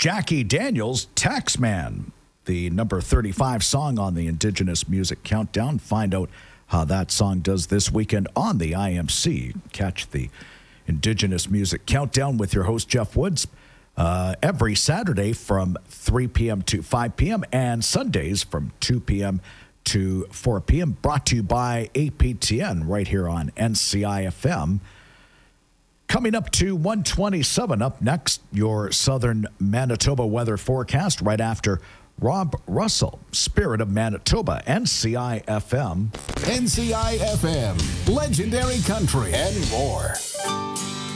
Jackie Daniels, Taxman, the number 35 song on the Indigenous Music Countdown. Find out how that song does this weekend on the IMC. Catch the Indigenous Music Countdown with your host, Jeff Woods, every Saturday from 3 p.m. to 5 p.m. and Sundays from 2 p.m. to 4 p.m. Brought to you by APTN right here on NCI-FM. Coming up to 1:27. Up next, your southern Manitoba weather forecast right after Rob Russell, Spirit of Manitoba, NCI-FM. NCI-FM, legendary country and more.